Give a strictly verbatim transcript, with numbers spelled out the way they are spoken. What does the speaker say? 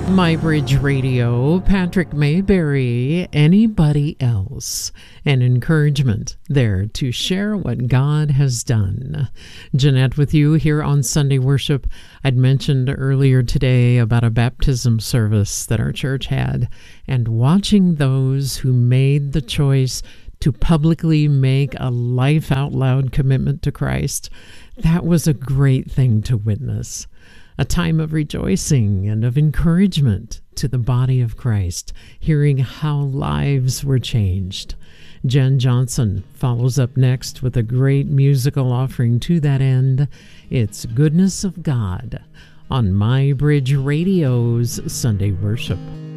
My Bridge Radio, Patrick Mayberry, anybody else? An encouragement there to share what God has done. Jeanette with you here on Sunday Worship. I'd mentioned earlier today about a baptism service that our church had, and watching those who made the choice to publicly make a life out loud commitment to Christ. That was a great thing to witness. A time of rejoicing and of encouragement to the body of Christ, hearing how lives were changed. Jen Johnson follows up next with a great musical offering to that end. It's Goodness of God on My Bridge Radio's Sunday Worship.